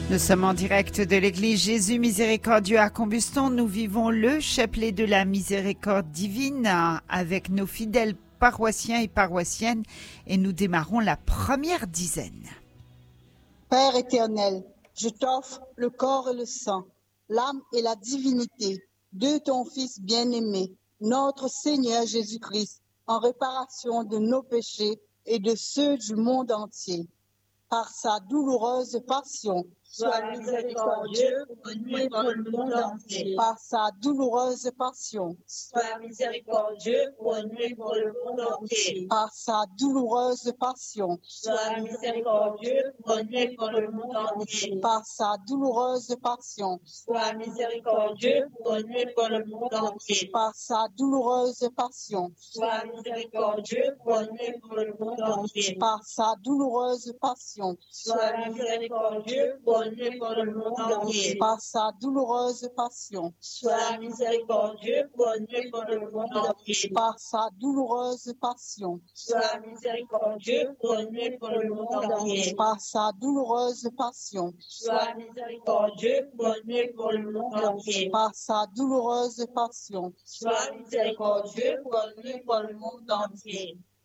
Nous sommes en direct de l'église Jésus Miséricordieux à Combuston. Nous vivons le chapelet de la miséricorde divine avec nos fidèles paroissiens et paroissiennes et nous démarrons la première dizaine. Père éternel, je t'offre le corps et le sang, l'âme et la divinité de ton Fils bien-aimé, notre Seigneur Jésus-Christ, en réparation de nos péchés et de ceux du monde entier. Par sa douloureuse passion, sois miséricordieux pour nous et pour le monde entier. Par sa douloureuse passion, sois miséricordieux pour nous et pour le monde entier. Par sa douloureuse passion, sois miséricordieux pour nous et pour le monde entier. Par sa douloureuse passion, sois miséricordieux pour nous et pour le monde entier. Par sa douloureuse passion, sois miséricordieux pour nous et pour le monde entier. Par sa douloureuse passion, sois miséricordieux pour nous et pour le monde entier. Par sa douloureuse passion, sois miséricordieux pour nous et pour le monde entier. Par sa douloureuse passion, sois miséricordieux pour nous et pour le monde entier. Par sa douloureuse passion, sois miséricordieux pour nous et pour le monde entier. Par sa douloureuse passion, sois miséricordieux pour nous et pour le monde entier.